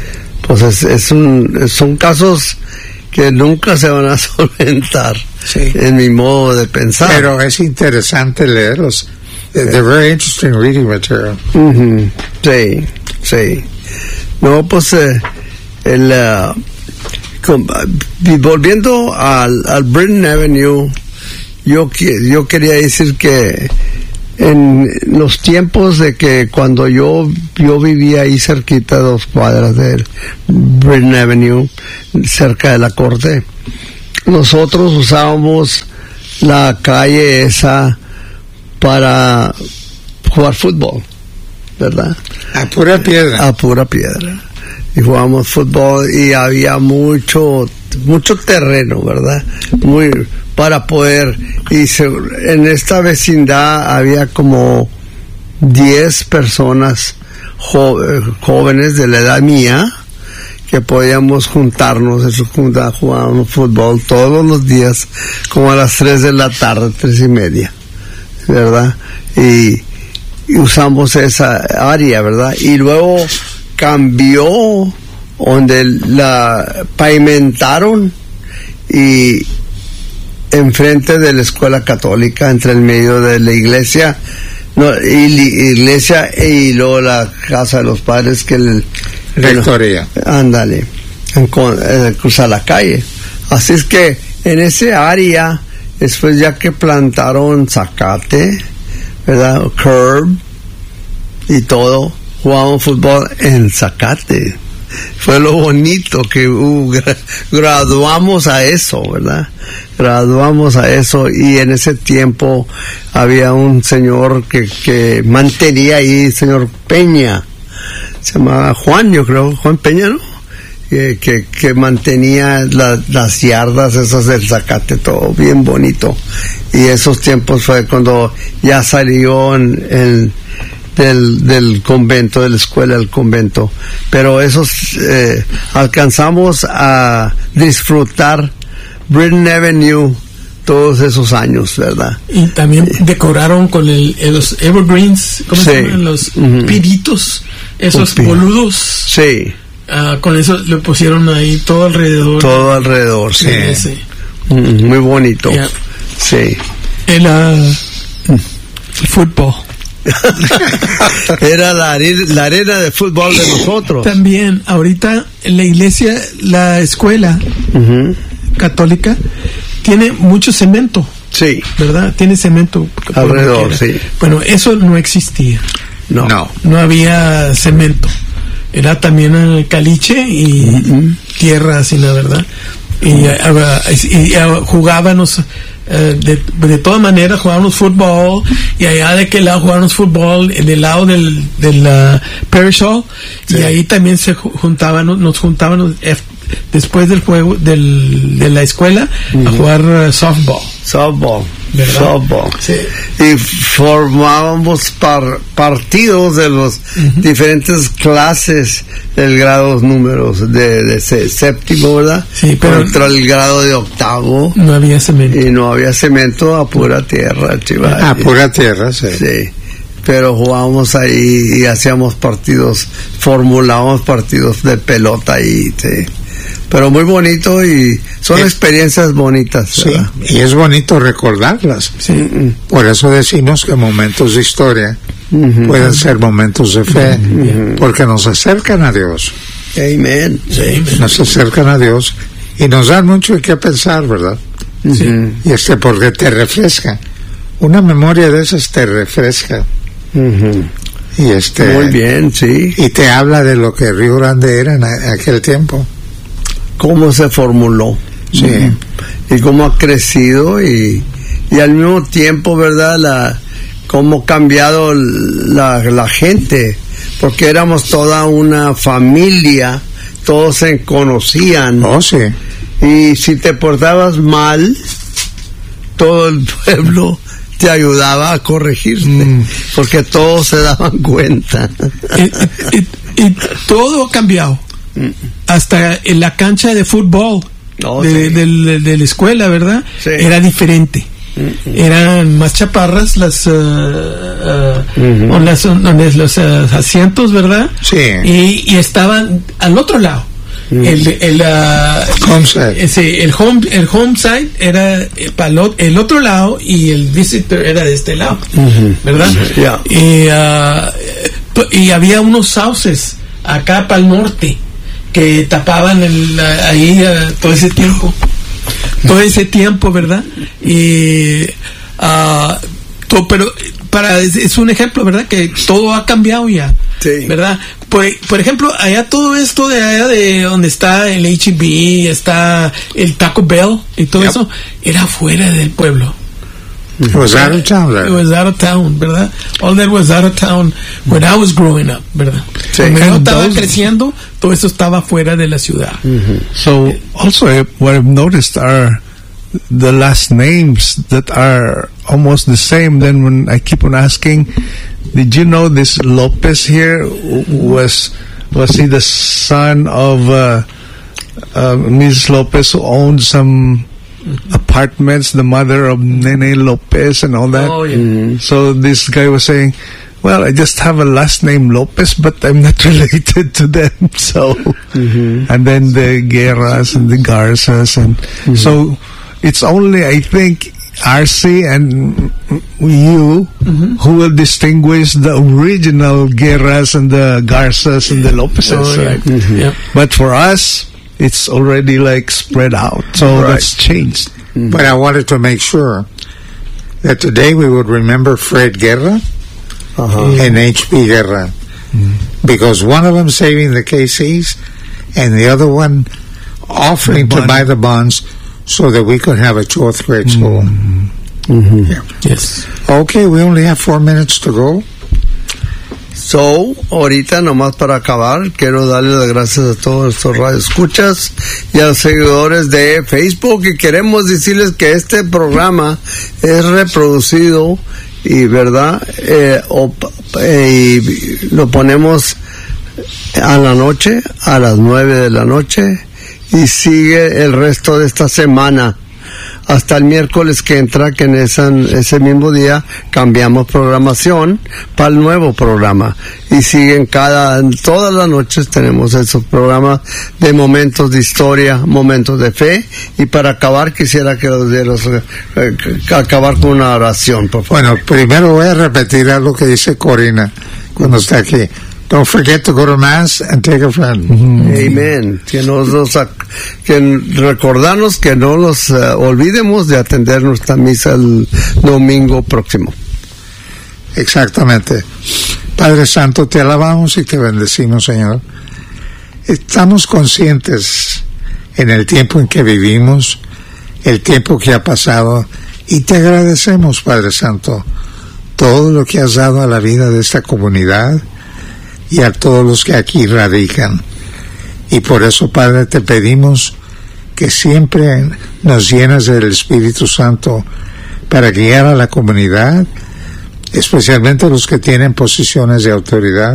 pues es, es un, son casos que nunca se van a solventar, sí, en mi modo de pensar. Pero es interesante leerlos. They're very interesting reading material. Uh-huh. Sí, sí. No, pues eh, el uh, con, uh, volviendo al, al Britain Avenue, yo yo quería decir que en los tiempos de que cuando yo yo vivía ahí cerquita, dos cuadras del Britain Avenue, cerca de la corte, nosotros usábamos la calle esa para jugar fútbol, ¿verdad? A pura piedra. A pura piedra. Y jugábamos fútbol y había mucho mucho terreno, ¿verdad? Muy para poder, y se, en esta vecindad había como diez personas jo, jóvenes de la edad mía que podíamos juntarnos, eso, juntar, jugábamos fútbol todos los días como a las tres de la tarde, tres y media, ¿verdad? Y, y usamos esa área, ¿verdad? Y luego cambió donde la pavimentaron y enfrente de la escuela católica, entre el medio de la iglesia, no, y la iglesia y luego la casa de los padres, que el rectoría, ándale, eh, cruzar la calle. Así es que en ese área, después ya que plantaron zacate, ¿verdad? Curb y todo, jugábamos fútbol en zacate. Fue lo bonito que uh, gra- graduamos a eso, ¿verdad? Graduamos a eso, y en ese tiempo había un señor que, que mantenía ahí, señor Peña, se llamaba Juan, yo creo, Juan Peña, ¿no? Que, que, que mantenía la, las yardas esas del zacate, todo bien bonito. Y esos tiempos fue cuando ya salió en el del, del convento, de la escuela del convento. Pero esos eh, alcanzamos a disfrutar Britain Avenue todos esos años, ¿verdad? Y también decoraron con el, el- los evergreens, ¿cómo Sí. se llaman? Los Ujú. piritos, esos Un pi- boludos. Sí, Ah, con eso le pusieron ahí todo alrededor. todo alrededor, sí. de ese. Mm, muy bonito. Ya. Sí. El, ah, el fútbol. Era la, are- la arena de fútbol de nosotros. También, ahorita en la iglesia, la escuela Ujú. católica tiene mucho cemento, Sí, ¿verdad? Tiene cemento por Alrededor, donde quiera. sí. Bueno, eso no existía. no. No. No había cemento. Era también el caliche y tierra, así, la verdad. Y, ah, y, y, ah, jugábamos eh, de, de todas maneras, jugábamos fútbol, y allá de aquel lado jugábamos fútbol, en el lado del, del uh, Parish Hall, Sí. y ahí también se ju- juntaban, nos juntábamos eh, después del juego del, de la escuela a jugar uh, softball. Softball. ¿Verdad? Softball. Sí. Y formábamos par- partidos de los diferentes clases del grado números de, de sé- séptimo, ¿verdad? Sí, pero- contra el grado de octavo, No había cemento. y no había cemento, a pura tierra, chiva. A pura tierra, sí. Sí, pero jugábamos ahí y hacíamos partidos, formulábamos partidos de pelota ahí, sí. Pero muy bonito, y son Es- experiencias bonitas, Sí, ¿verdad? y es bonito recordarlas. Sí. Por eso decimos que momentos de historia Ujú. pueden ser momentos de fe, porque nos acercan a Dios, Amen. Sí. nos acercan a Dios y nos dan mucho de qué pensar, ¿verdad? Ujú. Y este, porque te refresca. Una memoria de esas te refresca. Ujú. Y este, Muy bien, sí. y te habla de lo que Río Grande era en a- aquel tiempo. Cómo se formuló. Sí. Ujú. Y cómo ha crecido, y, y al mismo tiempo, ¿verdad? La, cómo ha cambiado la, la gente, porque éramos toda una familia, todos se conocían, Oh, sí. y si te portabas mal, todo el pueblo te ayudaba a corregirte, porque todos se daban cuenta. y, y- y todo ha cambiado. Hasta en la cancha de fútbol Oh, de, sí. del- de la escuela, ¿verdad? Sí. Era diferente. Eran más chaparras las, uh, uh, Ujú. las, donde los uh, asientos, ¿verdad? Sí. Y, y estaban al otro lado. Mm. El, el, uh, homesite. Ese, el home, el home site era para el otro lado y el visitor era de este lado, mm-hmm. ¿verdad? Yeah. Y, uh, y había unos sauces acá para el norte que tapaban el, ahí uh, todo ese tiempo, todo ese tiempo, ¿verdad? Y uh, to, pero para es, es un ejemplo, ¿verdad? Que todo ha cambiado ya, sí. ¿verdad? Por, por ejemplo, allá todo esto de allá de donde está el H E B, está el Taco Bell y todo yep. eso, era fuera del pueblo. It was out of town, right? It was out of town, ¿verdad? All that was out of town when I was growing up, ¿verdad? Sí. Cuando yo estaba those... creciendo, todo eso estaba fuera de la ciudad. Mm-hmm. So, also, what I've noticed are the last names that are almost the same. Then when I keep on asking, did you know this Lopez here was was he the son of uh, uh, Miss Lopez, who owned some apartments, the mother of Nene Lopez and all that? Oh, yeah. Mm-hmm. So this guy was saying, well, I just have a last name Lopez, but I'm not related to them. So, mm-hmm. and then the Guerras and the Garzas, and mm-hmm. so it's only, I think, R C and you mm-hmm. who will distinguish the original Guerras and the Garzas and the Lopezes, oh, yeah. right? Mm-hmm. Yep. But for us, it's already like spread out, so right. that's changed. Mm-hmm. But I wanted to make sure that today we would remember Fred Guerra uh-huh. and H P Guerra, mm-hmm. because one of them saving the K Cs and the other one offering to buy the bonds so that we could have a fourth grade school. Mm-hmm. Mm-hmm. Yeah. Yes. Okay, we only have four minutes to go. So, ahorita nomás para acabar, quiero darle las gracias a todos nuestros radioescuchas y a los seguidores de Facebook, y queremos decirles que este programa es reproducido y verdad eh, o, eh, y lo ponemos a la noche, a las nueve de la noche, y sigue el resto de esta semana hasta el miércoles que entra, que en esa, ese mismo día cambiamos programación para el nuevo programa, y siguen cada, todas las noches tenemos esos programas de momentos de historia, momentos de fe. Y para acabar quisiera que los de los eh, acabar con una oración, por favor. Bueno, primero voy a repetir algo que dice Corina cuando está aquí. Don't forget to go to Mass and take a friend. Mm-hmm. Amen. Que nos, nos que recordarnos que no nos uh, olvidemos de atender nuestra misa el domingo próximo. Exactamente. Padre Santo, te alabamos y te bendecimos, Señor. Estamos conscientes en el tiempo en que vivimos, el tiempo que ha pasado, y te agradecemos, Padre Santo, todo lo que has dado a la vida de esta comunidad y a todos los que aquí radican. Y por eso, Padre, te pedimos que siempre nos llenas del Espíritu Santo para guiar a la comunidad, especialmente a los que tienen posiciones de autoridad,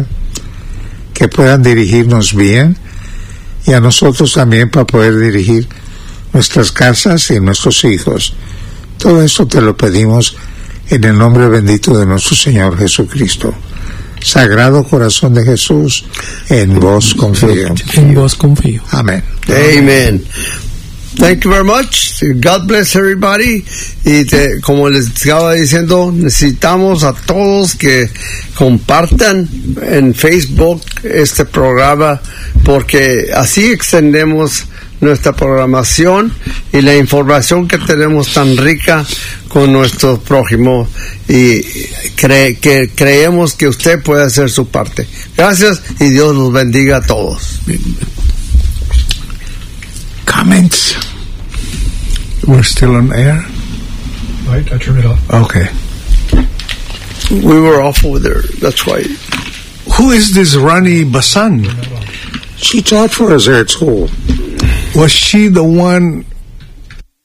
que puedan dirigirnos bien, y a nosotros también para poder dirigir nuestras casas y nuestros hijos. Todo esto te lo pedimos en el nombre bendito de nuestro Señor Jesucristo. Sagrado Corazón de Jesús, en vos confío. En vos confío. Amén. Amen. Thank you very much. God bless everybody. Y te, como les estaba diciendo, necesitamos a todos que compartan en Facebook este programa, porque así extendemos nuestra programación y la información que tenemos tan rica con nuestro prójimo, y cre- que creemos que usted puede hacer su parte. Gracias y Dios los bendiga a todos. Comments? We're still on air? Right, I turned it off. Okay. We were off over there, that's why. Who is this Rani Basan? She taught for us there at school. Was she the one